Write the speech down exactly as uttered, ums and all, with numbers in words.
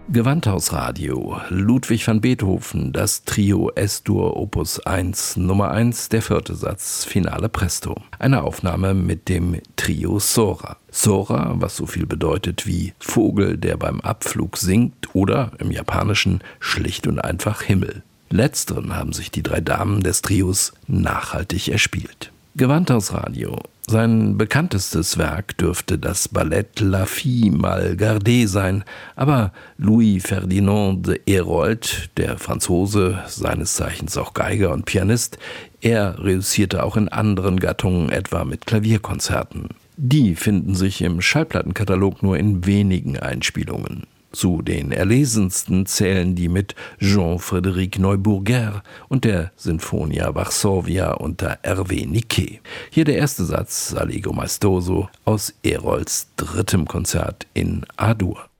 Gewandhausradio, Ludwig van Beethoven, das Trio S-Dur Opus eins, Nummer eins, der vierte Satz, Finale Presto. Eine Aufnahme mit dem Trio Sora. Sora, was so viel bedeutet wie Vogel, der beim Abflug singt, oder im Japanischen schlicht und einfach Himmel. Letzteren haben sich die drei Damen des Trios nachhaltig erspielt. Gewandhausradio. Sein bekanntestes Werk dürfte das Ballett La Fille mal gardée sein, aber Louis Ferdinand de Herold, der Franzose, seines Zeichens auch Geiger und Pianist, er reüssierte auch in anderen Gattungen, etwa mit Klavierkonzerten. Die finden sich im Schallplattenkatalog nur in wenigen Einspielungen. Zu den erlesensten zählen die mit Jean-Frédéric Neuburger und der Sinfonia Varsovia unter Hervé Niquet. Hier der erste Satz, Allegro maestoso, aus Herolds drittem Konzert in A-Dur.